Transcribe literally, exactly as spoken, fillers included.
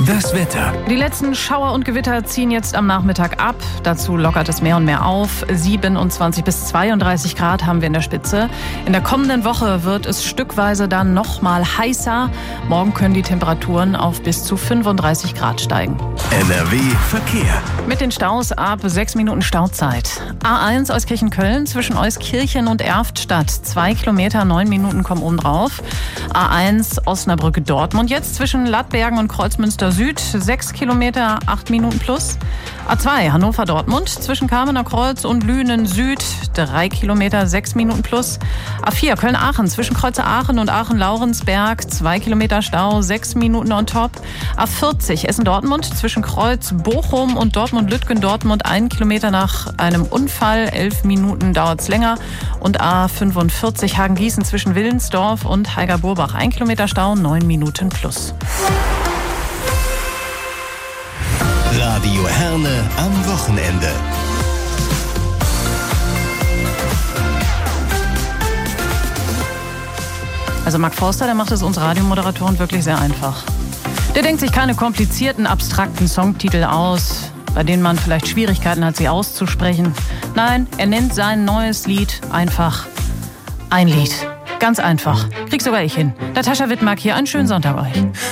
Das Wetter. Die letzten Schauer und Gewitter ziehen jetzt am Nachmittag ab. Dazu lockert es mehr und mehr auf. siebenundzwanzig bis zweiunddreißig Grad haben wir in der Spitze. In der kommenden Woche wird es stückweise dann noch mal heißer. Morgen können die Temperaturen auf bis zu fünfunddreißig Grad steigen. N R W Verkehr. Mit den Staus ab sechs Minuten Stauzeit. A eins Euskirchen-Köln zwischen Euskirchen und Erftstadt. Zwei Kilometer, neun Minuten kommen oben drauf. A eins Osnabrück-Dortmund jetzt zwischen Lattbergen und Kreuzmünster Süd. Sechs Kilometer, acht Minuten plus. A zwei Hannover-Dortmund zwischen Kamener Kreuz und Lünen Süd. Drei Kilometer, sechs Minuten plus. A vier Köln-Aachen zwischen Kreuzer Aachen und Aachen-Laurensberg. Zwei Kilometer Stau, sechs Minuten on top. A vierzig Essen-Dortmund zwischen Kreuz Bochum und Dortmund-Lütgen-Dortmund. Ein Kilometer nach einem Unfall. Elf Minuten dauert es länger. Und A fünfundvierzig Hagen-Gießen zwischen Willensdorf und Heiger-Burbach. Ein Kilometer Stau, neun Minuten plus. Radio Herne am Wochenende. Also Mark Forster, der macht es uns Radiomoderatoren wirklich sehr einfach. Der denkt sich keine komplizierten, abstrakten Songtitel aus, bei denen man vielleicht Schwierigkeiten hat, sie auszusprechen. Nein, er nennt sein neues Lied einfach ein Lied. Ganz einfach. Krieg sogar ich hin. Natascha Wittmark hier, einen schönen Sonntag euch.